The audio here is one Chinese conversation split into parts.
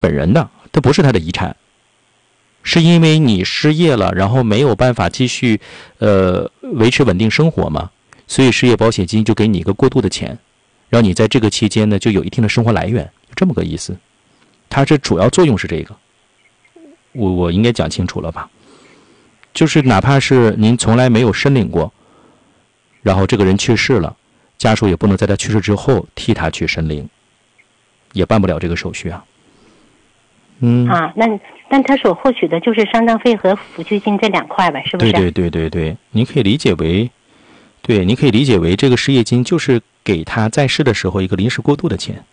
本人的，这不是他的遗产，是因为你失业了，然后没有办法继续维持稳定生活嘛，所以失业保险金就给你一个过渡的钱，让你在这个期间呢就有一定的生活来源，就这么个意思。它这主要作用是这个，我应该讲清楚了吧？就是哪怕是您从来没有申领过，然后这个人去世了，家属也不能在他去世之后替他去申领，也办不了这个手续啊。 那他所获取的就是丧葬费和抚恤金这2块呗，是不是？ 对，您可以理解为，这个失业金就是给他在世的时候一个临时过渡的钱。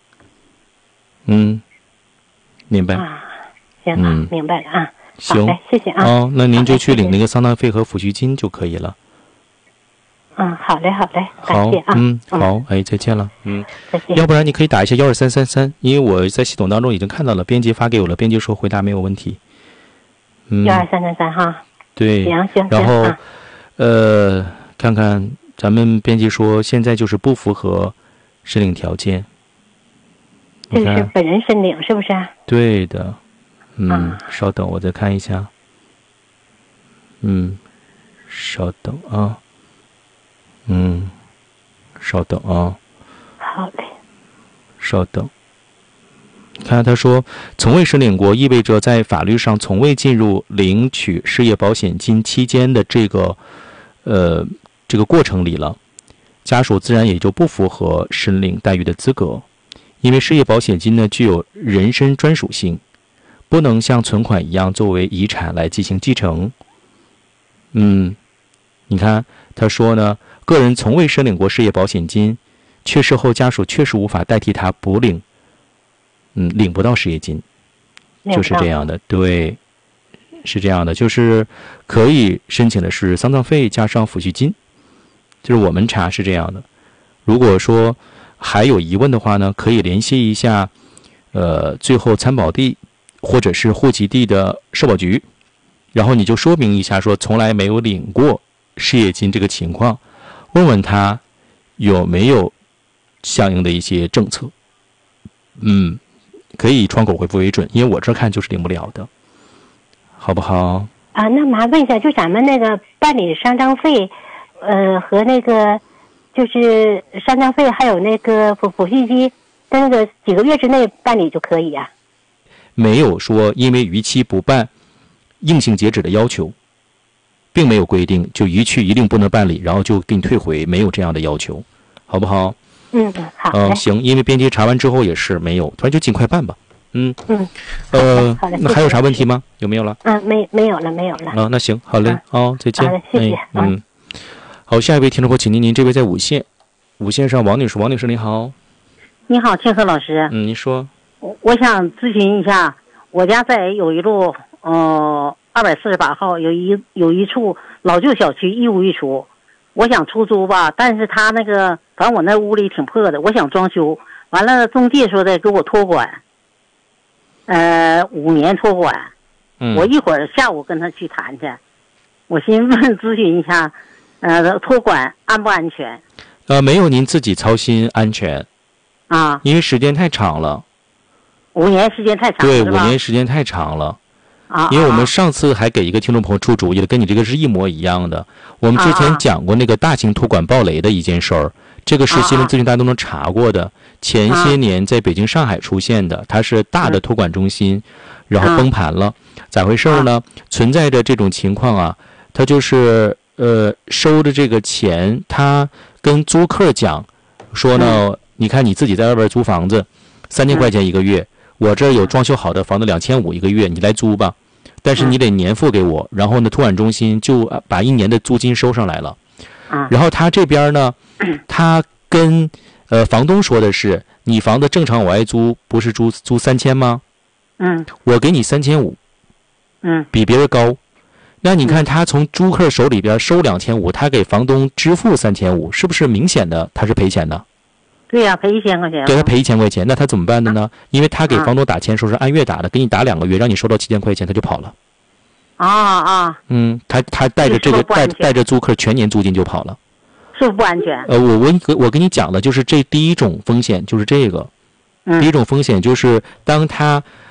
明白？ 行，明白了啊。 行， 好，谢谢啊。 那您就去领那个丧葬费和抚恤金就可以了。 好嘞，感谢啊。 好，再见了。 再见。 要不然你可以打一下12333，因为我在系统当中已经看到了，编辑发给我了，编辑说回答没有问题。 12333哈。 对。 行。 然后，看看咱们编辑说现在就是不符合申领条件。 这个是本人申领是不是？ 对的。稍等，我再看一下。稍等啊。稍等啊。 好嘞。 稍等。看他说，从未申领过，意味着在法律上从未进入领取失业保险金期间的这个过程里了，家属自然也就不符合申领待遇的资格，因为失业保险金呢具有人身专属性，不能像存款一样作为遗产来进行继承。你看他说呢，个人从未申领过失业保险金，去世后家属确实无法代替他补领，领不到失业金，就是这样的。对，是这样的，就是可以申请的是丧葬费加上抚恤金，就是我们查是这样的。如果说还有疑问的话呢，可以联系一下最后参保地或者是户籍地的社保局，然后你就说明一下说从来没有领过失业金这个情况，问问他有没有相应的一些政策。可以以窗口回复为准，因为我这看就是领不了的，好不好？ 那麻烦问一下，就咱们那个办理丧葬费，和那个就是丧葬费还有那个抚恤金，在那个几个月之内办理就可以啊？ 没有说因为逾期不办硬性截止的要求，并没有规定就逾期一定不能办理，然后就给你退回，没有这样的要求，好不好？ 好。 行，因为编辑查完之后也是没有，反正就尽快办吧。 好嘞。 那还有啥问题吗？有没有了？ 没有了。 那行，好嘞。再见。 好的，谢谢。 好，下一位听众朋友，请您这位在五线上，王女士，你好。 你好，庆和老师。 您说。 我想咨询一下，我家在友谊路248号有一处老旧小区，一屋一厨，我想出租吧，但是他那个反正我那屋里挺破的，我想装修，完了中介说的给我托管，5年托管。我一会儿下午跟他去谈去，我寻思咨询一下，托管安不安全？ 没有您自己操心安全啊， 因为时间太长了。 5年时间太长了， 对，5年时间太长了。因为我们上次还给一个听众朋友出主意了，跟你这个是一模一样的。我们之前讲过那个大型托管暴雷的一件事儿，这个是新闻资讯大家都能查过的。前些年在北京、上海出现的，它是大的托管中心，然后崩盘了，咋回事呢？存在着这种情况啊，它就是收的这个钱，他跟租客讲说呢，你看你自己在外边租房子，3000块钱一个月。我这儿有装修好的房子2500一个月，你来租吧，但是你得年付给我。然后呢，托管中心就把1年的租金收上来了。然后他这边呢，他跟房东说的是，你房子正常我爱租不是租3000吗？我给你3500，比别人高。那你看他从租客手里边收2500，他给房东支付3500，是不是明显的他是赔钱的？ 对呀，赔1000块钱。 对，他赔1000块钱，那他怎么办的呢？因为他给房东打钱时候是按月打的，给你打2个月，让你收到7000块钱，他就跑了。他带着这个带着租客全年租金就跑了， 是不是不安全？ 我跟你讲的就是这第一种风险就是这个，第一种风险就是当他